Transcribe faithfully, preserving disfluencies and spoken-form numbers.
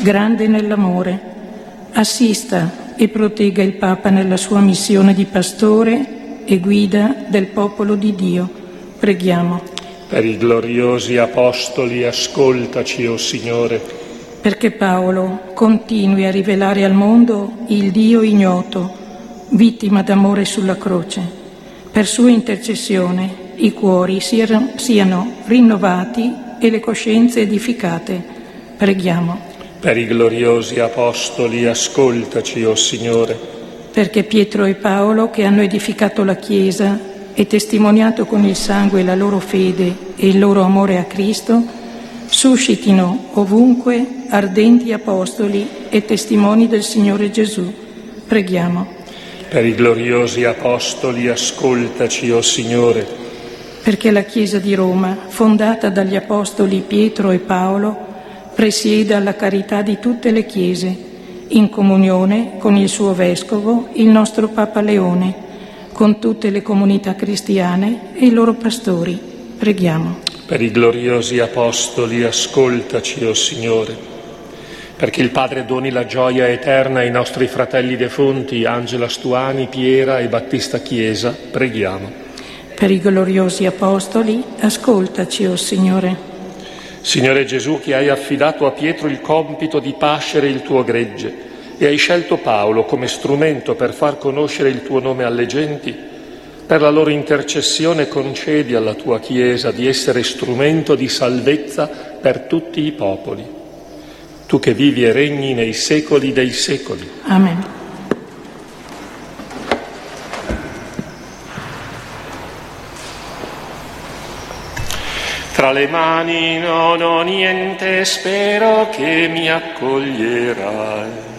grande nell'amore. Assista e protegga il Papa nella sua missione di pastore e guida del popolo di Dio. Preghiamo. Per i gloriosi apostoli, ascoltaci, o Signore. Perché Paolo continui a rivelare al mondo il Dio ignoto, vittima d'amore sulla croce. Per sua intercessione i cuori siano rinnovati e le coscienze edificate. Preghiamo. Per i gloriosi apostoli, ascoltaci, o Signore. Perché Pietro e Paolo, che hanno edificato la Chiesa e testimoniato con il sangue la loro fede e il loro amore a Cristo, suscitino ovunque ardenti apostoli e testimoni del Signore Gesù. Preghiamo. Per i gloriosi apostoli, ascoltaci, o Signore. Perché la Chiesa di Roma, fondata dagli apostoli Pietro e Paolo, presieda alla carità di tutte le Chiese, in comunione con il suo Vescovo, il nostro Papa Leone, con tutte le comunità cristiane e i loro pastori. Preghiamo. Per i gloriosi apostoli, ascoltaci, o Signore. Perché il Padre doni la gioia eterna ai nostri fratelli defunti, Angela Stuani, Piera e Battista Chiesa, preghiamo. Per i gloriosi apostoli, ascoltaci, o Signore. Signore Gesù, che hai affidato a Pietro il compito di pascere il tuo gregge e hai scelto Paolo come strumento per far conoscere il tuo nome alle genti, per la loro intercessione concedi alla tua Chiesa di essere strumento di salvezza per tutti i popoli. Tu che vivi e regni nei secoli dei secoli. Amen. Tra le mani non ho niente, spero che mi accoglierai.